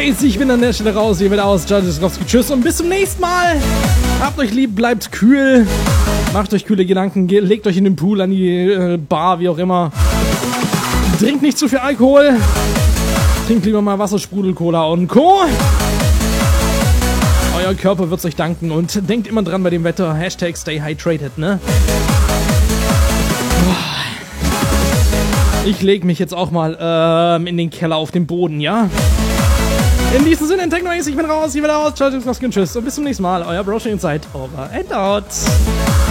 Technomates, ich bin an der Stelle raus, ihr wird aus, tschüss und bis zum nächsten Mal. Habt euch lieb, bleibt kühl, macht euch kühle Gedanken, legt euch in den Pool, an die Bar, wie auch immer. Trinkt nicht zu viel Alkohol, trinkt lieber mal Wasser, Sprudel, Cola und Co. Euer Körper wird's euch danken und denkt immer dran bei dem Wetter, Hashtag stay hydrated, ne? Ich leg mich jetzt auch mal in den Keller auf den Boden, ja? In diesem Sinne, Technomates, ich bin raus, ihr wieder aus, tschüss und bis zum nächsten Mal, euer Brosching Zeit, over and out.